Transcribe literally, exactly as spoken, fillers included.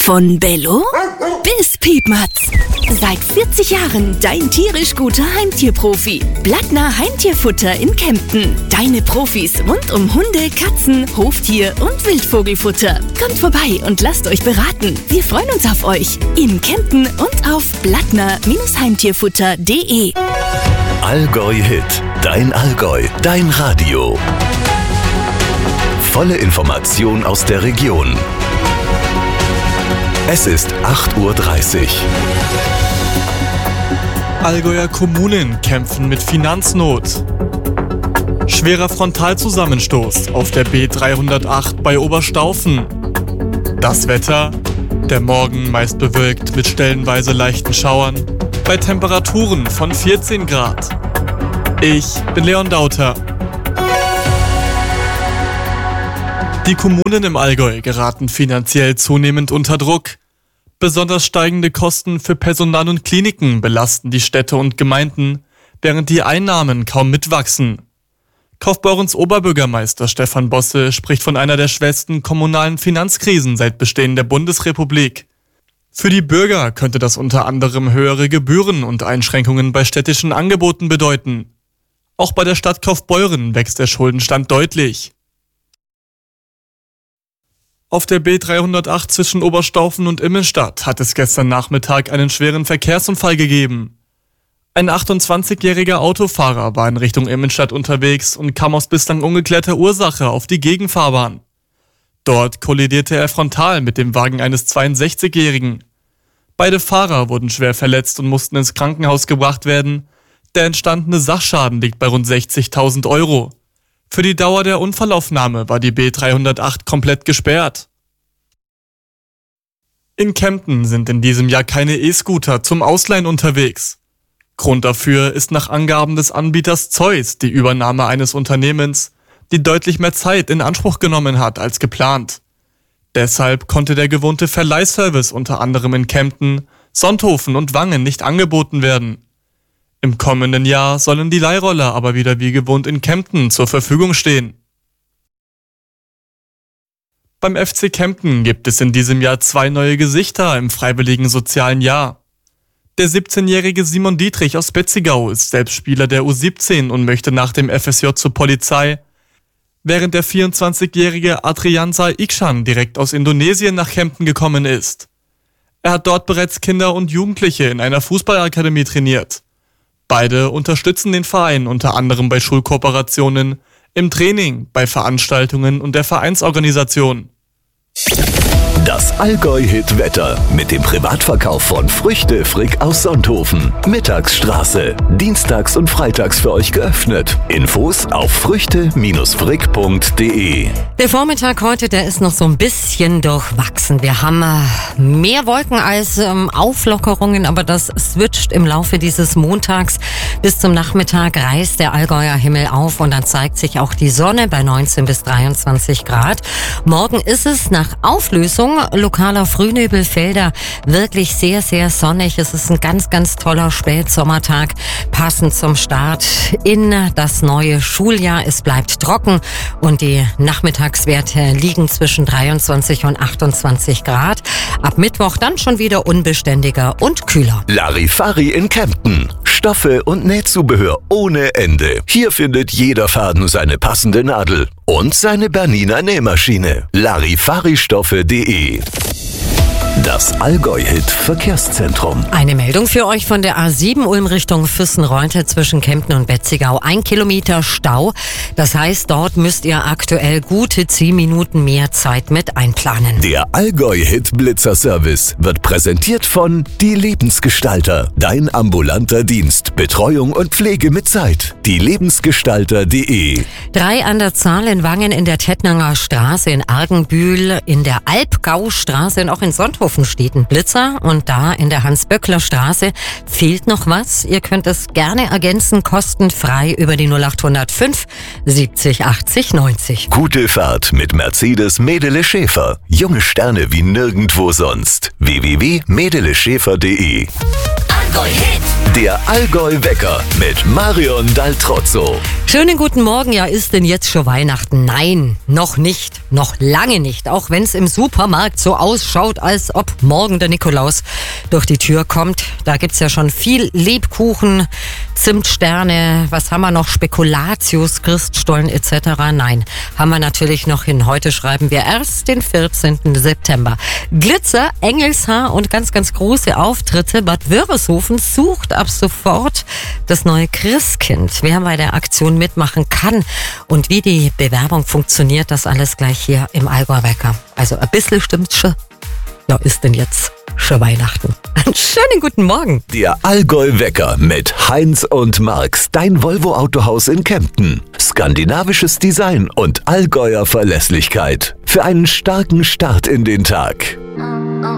Von Bello bis Piepmatz. Seit vierzig Jahren dein tierisch guter Heimtierprofi. Blattner Heimtierfutter in Kempten. Deine Profis rund um Hunde, Katzen, Hoftier und Wildvogelfutter. Kommt vorbei und lasst euch beraten. Wir freuen uns auf euch. In Kempten und auf blattner Heimtierfutter punkt de. Allgäu Hit. Dein Allgäu. Dein Radio. Volle Information aus der Region. Es ist acht Uhr dreißig. Allgäuer Kommunen kämpfen mit Finanznot. Schwerer Frontalzusammenstoß auf der B dreihundertacht bei Oberstaufen. Das Wetter: der Morgen meist bewölkt mit stellenweise leichten Schauern, bei Temperaturen von vierzehn Grad. Ich bin Leon Dauter. Die Kommunen im Allgäu geraten finanziell zunehmend unter Druck. Besonders steigende Kosten für Personal und Kliniken belasten die Städte und Gemeinden, während die Einnahmen kaum mitwachsen. Kaufbeurens Oberbürgermeister Stefan Bosse spricht von einer der schwersten kommunalen Finanzkrisen seit Bestehen der Bundesrepublik. Für die Bürger könnte das unter anderem höhere Gebühren und Einschränkungen bei städtischen Angeboten bedeuten. Auch bei der Stadt Kaufbeuren wächst der Schuldenstand deutlich. Auf der B dreihundertacht zwischen Oberstaufen und Immenstadt hat es gestern Nachmittag einen schweren Verkehrsunfall gegeben. Ein achtundzwanzigjähriger Autofahrer war in Richtung Immenstadt unterwegs und kam aus bislang ungeklärter Ursache auf die Gegenfahrbahn. Dort kollidierte er frontal mit dem Wagen eines zweiundsechzigjährigen. Beide Fahrer wurden schwer verletzt und mussten ins Krankenhaus gebracht werden. Der entstandene Sachschaden liegt bei rund sechzigtausend Euro. Für die Dauer der Unfallaufnahme war die B dreihundertacht komplett gesperrt. In Kempten sind in diesem Jahr keine E-Scooter zum Ausleihen unterwegs. Grund dafür ist nach Angaben des Anbieters Zeus die Übernahme eines Unternehmens, die deutlich mehr Zeit in Anspruch genommen hat als geplant. Deshalb konnte der gewohnte Verleihservice unter anderem in Kempten, Sonthofen und Wangen nicht angeboten werden. Im kommenden Jahr sollen die Leihroller aber wieder wie gewohnt in Kempten zur Verfügung stehen. Beim F C Kempten gibt es in diesem Jahr zwei neue Gesichter im freiwilligen sozialen Jahr. Der siebzehnjährige Simon Dietrich aus Betzigau ist selbst Spieler der U siebzehn und möchte nach dem F S J zur Polizei, während der vierundzwanzigjährige Adriansa Iksan direkt aus Indonesien nach Kempten gekommen ist. Er hat dort bereits Kinder und Jugendliche in einer Fußballakademie trainiert. Beide unterstützen den Verein unter anderem bei Schulkooperationen, im Training, bei Veranstaltungen und der Vereinsorganisation. Das Allgäu-Hit-Wetter mit dem Privatverkauf von Früchte Frick aus Sonthofen. Mittagsstraße. Dienstags und freitags für euch geöffnet. Infos auf früchte Frick punkt de. Der Vormittag heute, der ist noch so ein bisschen durchwachsen. Wir haben äh, mehr Wolken als ähm, Auflockerungen, aber das switcht im Laufe dieses Montags. Bis zum Nachmittag reißt der Allgäuer Himmel auf und dann zeigt sich auch die Sonne bei neunzehn bis dreiundzwanzig Grad. Morgen ist es nach Auflösung lokaler Frühnebelfelder wirklich sehr, sehr sonnig. Es ist ein ganz, ganz toller Spätsommertag, passend zum Start in das neue Schuljahr. Es bleibt trocken und die Nachmittagswerte liegen zwischen dreiundzwanzig und achtundzwanzig Grad. Ab Mittwoch dann schon wieder unbeständiger und kühler. Larifari in Kempten. Stoffe und Nähzubehör ohne Ende. Hier findet jeder Faden seine passende Nadel und seine Bernina Nähmaschine. Larifaristoffe punkt de. Das Allgäu-Hit Verkehrszentrum. Eine Meldung für euch von der A sieben Ulm Richtung Füssen-Reutte zwischen Kempten und Betzigau. Ein Kilometer Stau. Das heißt, dort müsst ihr aktuell gute zehn Minuten mehr Zeit mit einplanen. Der Allgäu-Hit Blitzer-Service wird präsentiert von Die Lebensgestalter. Dein ambulanter Dienst. Betreuung und Pflege mit Zeit. Die Lebensgestalter punkt de. Drei an der Zahl in Wangen, in der Tettnanger Straße, in Argenbühl, in der Alpgaustraße und auch in Sonthofen steht ein Blitzer und da in der Hans-Böckler-Straße fehlt noch was. Ihr könnt es gerne ergänzen, kostenfrei über die null acht null fünf siebzig achtzig neunzig. Gute Fahrt mit Mercedes Medele Schäfer. Junge Sterne wie nirgendwo sonst. w w w punkt medele schäfer punkt de. Allgäu-Hit. Der Allgäu-Wecker mit Marion Daltrozzo. Schönen guten Morgen. Ja, ist denn jetzt schon Weihnachten? Nein, noch nicht. Noch lange nicht. Auch wenn es im Supermarkt so ausschaut, als ob morgen der Nikolaus durch die Tür kommt. Da gibt's ja schon viel Lebkuchen, Zimtsterne, was haben wir noch? Spekulatius, Christstollen et cetera. Nein, haben wir natürlich noch hin. Heute schreiben wir erst den vierzehnten September. Glitzer, Engelshaar und ganz, ganz große Auftritte. Bad Wörishofen sucht ab sofort das neue Christkind. Wer bei der Aktion mitmachen kann und wie die Bewerbung funktioniert, das alles gleich hier im Allgäu-Wecker. Also ein bisschen stimmt's schon. Ja, ist denn jetzt schon Weihnachten? Einen schönen guten Morgen. Der Allgäu-Wecker mit Heinz und Marx, dein Volvo-Autohaus in Kempten. Skandinavisches Design und Allgäuer Verlässlichkeit. Für einen starken Start in den Tag.